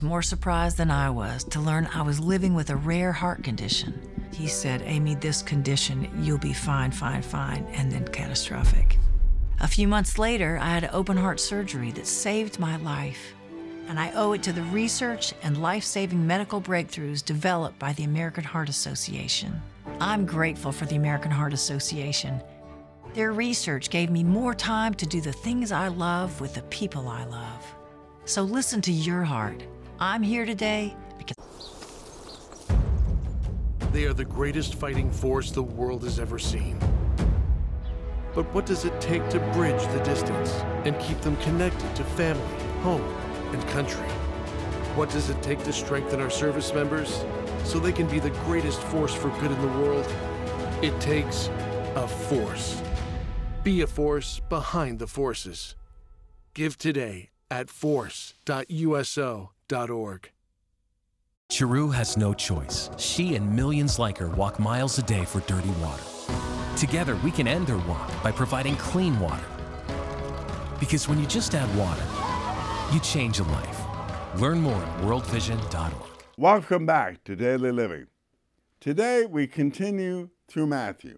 More surprised than I was to learn I was living with a rare heart condition. He said, Amy, this condition, you'll be fine, and then catastrophic. A few months later, I had open heart surgery that saved my life. And I owe it to the research and life-saving medical breakthroughs developed by the American Heart Association. I'm grateful for the American Heart Association. Their research gave me more time to do the things I love with the people I love. So listen to your heart. I'm here today because they are the greatest fighting force the world has ever seen. But what does it take to bridge the distance and keep them connected to family, home, and country? What does it take to strengthen our service members so they can be the greatest force for good in the world? It takes a force. Be a force behind the forces. Give today at force.uso.org. Chiru has no choice. She and millions like her walk miles a day for dirty water. Together, we can end her walk by providing clean water. Because when you just add water, you change a life. Learn more at worldvision.org. Welcome back to Daily Living. Today, we continue through Matthew,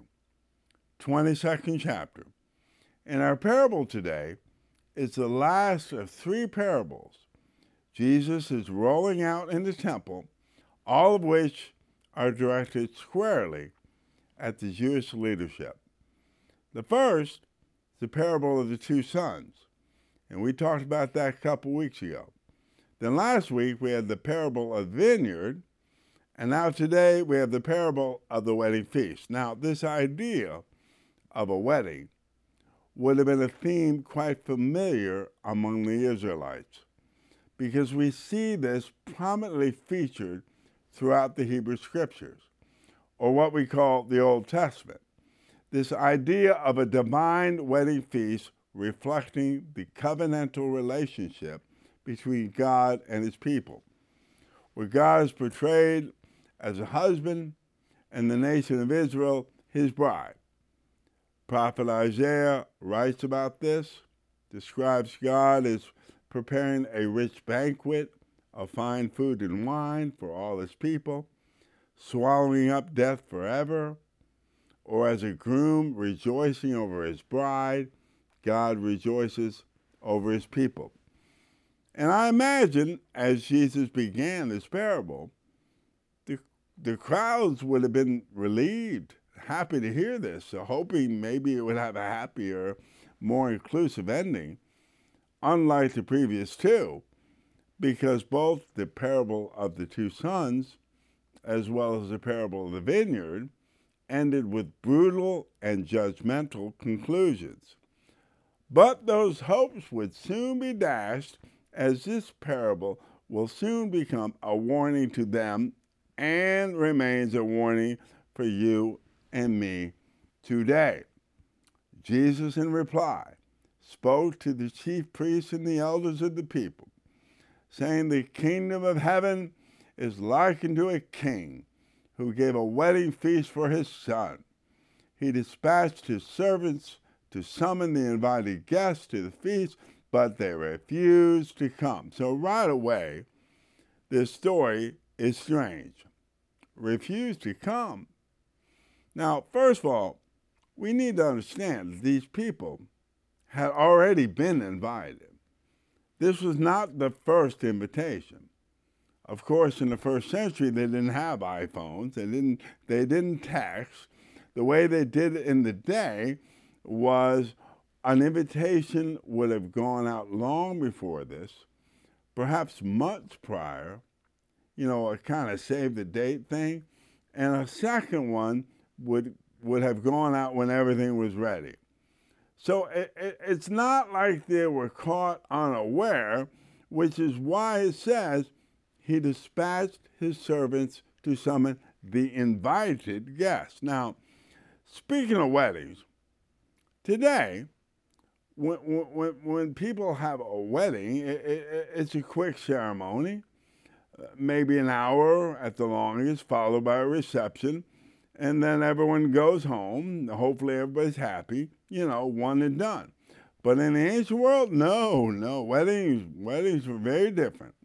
22nd chapter. And our parable today is the last of three parables Jesus is rolling out in the temple, all of which are directed squarely at the Jewish leadership. The first is the parable of the two sons, and we talked about that a couple weeks ago. Then last week we had the parable of the vineyard, and now today we have the parable of the wedding feast. Now, this idea of a wedding would have been a theme quite familiar among the Israelites, because we see this prominently featured throughout the Hebrew Scriptures, or what we call the Old Testament. This idea of a divine wedding feast reflecting the covenantal relationship between God and his people, where God is portrayed as a husband and the nation of Israel his bride. Prophet Isaiah writes about this, describes God as preparing a rich banquet of fine food and wine for all his people, swallowing up death forever, or as a groom rejoicing over his bride, God rejoices over his people. And I imagine as Jesus began this parable, the crowds would have been relieved, happy to hear this, so hoping maybe it would have a happier, more inclusive ending, unlike the previous two, because both the parable of the two sons as well as the parable of the vineyard ended with brutal and judgmental conclusions. But those hopes would soon be dashed, as this parable will soon become a warning to them and remains a warning for you and me today. Jesus, in reply, spoke to the chief priests and the elders of the people, saying, "The kingdom of heaven is likened to a king who gave a wedding feast for his son. He dispatched his servants to summon the invited guests to the feast, but they refused to come." So right away, this story is strange. Refused to come. Now, first of all, we need to understand that these people had already been invited. This was not the first invitation. Of course, in the first century, they didn't have iPhones. They didn't text. The way they did it in the day was an invitation would have gone out long before this, perhaps months prior, a kind of save the date thing, and a second one would have gone out when everything was ready. So it's not like they were caught unaware, which is why it says he dispatched his servants to summon the invited guests. Now, speaking of weddings, today, when people have a wedding, it's a quick ceremony, maybe an hour at the longest, followed by a reception, and then everyone goes home. Hopefully everybody's happy, one and done. But in the ancient world, no, weddings were very different.